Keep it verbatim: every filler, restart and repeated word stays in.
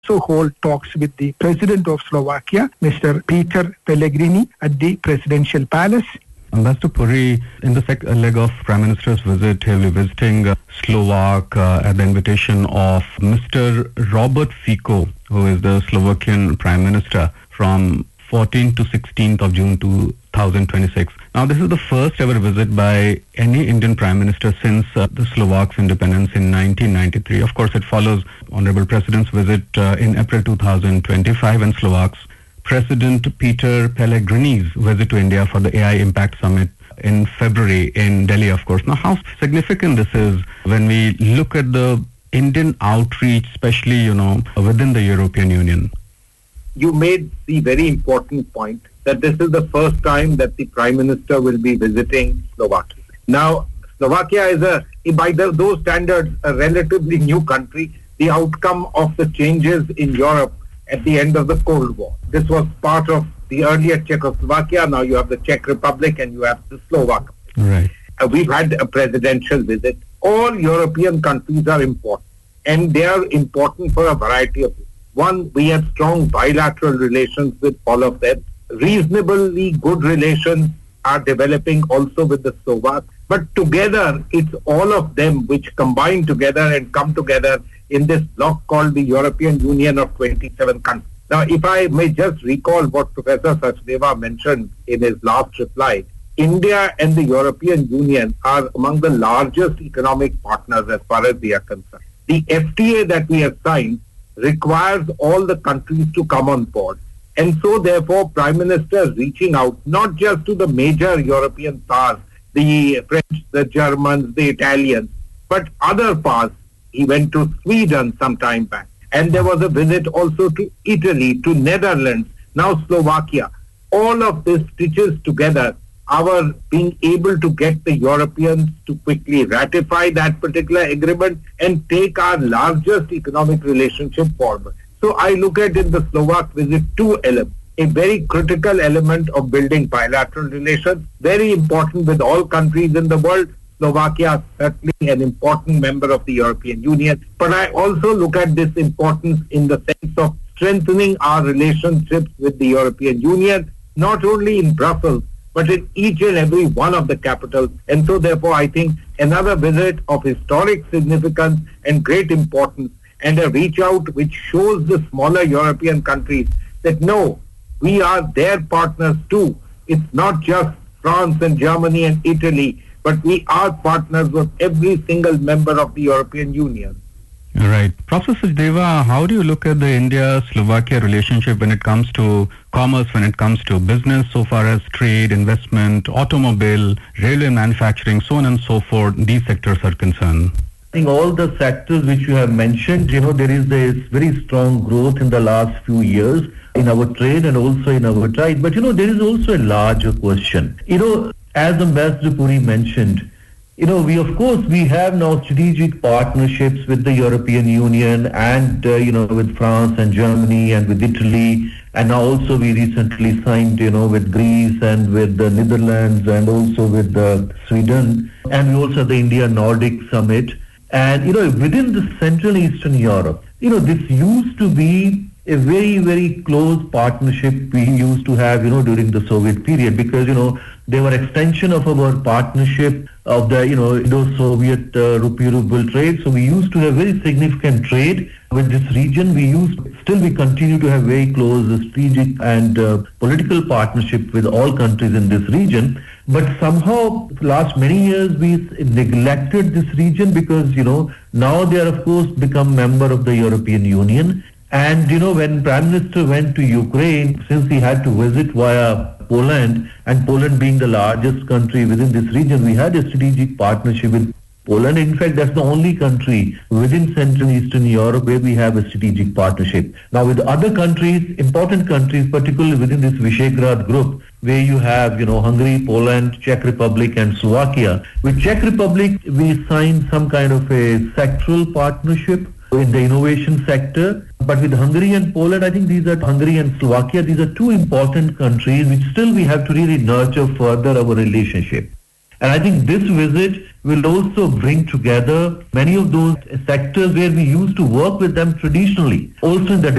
also hold talks with the President of Slovakia, Mister Peter Pellegrini, at the Presidential Palace. Ambassador Puri, in the second leg of Prime Minister's visit, he'll be visiting uh, Slovak uh, at the invitation of Mister Robert Fico, who is the Slovakian Prime Minister, from fourteenth to sixteenth of June two thousand twenty-six. Now, this is the first ever visit by any Indian Prime Minister since uh, the Slovaks' independence in nineteen ninety-three. Of course, it follows Honorable President's visit uh, in April two thousand twenty-five and Slovaks President Peter Pellegrini's visit to India for the A I Impact Summit in February in Delhi, of course. Now, how significant this is when we look at the Indian outreach, especially, you know, within the European Union? You made the very important point that this is the first time that the Prime Minister will be visiting Slovakia. Now, Slovakia is, a, by the, those standards, a relatively new country, the outcome of the changes in Europe at the end of the Cold War. This was part of the earlier Czechoslovakia. Now you have the Czech Republic and you have the Slovak. Right. Uh, we've had a presidential visit. All European countries are important, and they are important for a variety of reasons. One, we have strong bilateral relations with all of them. Reasonably good relations are developing also with the Slovaks. But together, it's all of them which combine together and come together in this bloc called the European Union of twenty-seven countries. Now, if I may just recall what Professor Sachdeva mentioned in his last reply, India and the European Union are among the largest economic partners as far as we are concerned. The F T A that we have signed requires all the countries to come on board. And so, therefore, Prime Minister reaching out not just to the major European powers, the French, the Germans, the Italians, but other powers. He went to Sweden some time back. And there was a visit also to Italy, to Netherlands, now Slovakia. All of this stitches together our being able to get the Europeans to quickly ratify that particular agreement and take our largest economic relationship forward. So I look at in the Slovak visit two elements. A very critical element of building bilateral relations, very important with all countries in the world. Slovakia certainly an important member of the European Union. But I also look at this importance in the sense of strengthening our relationships with the European Union, not only in Brussels, but in each and every one of the capitals. And so therefore I think another visit of historic significance and great importance, and a reach out which shows the smaller European countries that no, we are their partners too. It's not just France and Germany and Italy, but we are partners with every single member of the European Union. Right. Professor Deva, how do you look at the India-Slovakia relationship when it comes to commerce, when it comes to business, so far as trade, investment, automobile, railway manufacturing, so on and so forth, these sectors are concerned? I think all the sectors which you have mentioned, you know, there is this very strong growth in the last few years in our trade and also in our trade. But, you know, there is also a larger question. You know, as Ambassador Puri mentioned, you know, we, of course, we have now strategic partnerships with the European Union and, uh, you know, with France and Germany and with Italy. And now also we recently signed, you know, with Greece and with the Netherlands and also with uh, Sweden. And we also have the India-Nordic Summit. And, you know, within the Central Eastern Europe, you know, this used to be a very, very close partnership we used to have, you know, during the Soviet period, because, you know, they were extension of our partnership of the, you know, Indo-Soviet uh, rupee-ruble trade. So we used to have very significant trade with this region. We used, still we continue to have very close strategic and uh, political partnership with all countries in this region. But somehow, last many years, we neglected this region because, you know, now they are, of course, become member of the European Union. And, you know, when Prime Minister went to Ukraine, since he had to visit via Poland, and Poland being the largest country within this region, we had a strategic partnership with Poland. In fact, that's the only country within Central and Eastern Europe where we have a strategic partnership. Now, with other countries, important countries, particularly within this Visegrad group, where you have, you know, Hungary, Poland, Czech Republic, and Slovakia. With Czech Republic, we signed some kind of a sectoral partnership in the innovation sector. But with Hungary and Poland, I think these are Hungary and Slovakia, these are two important countries which still we have to really nurture further our relationship. And I think this visit will also bring together many of those sectors where we used to work with them traditionally, also in the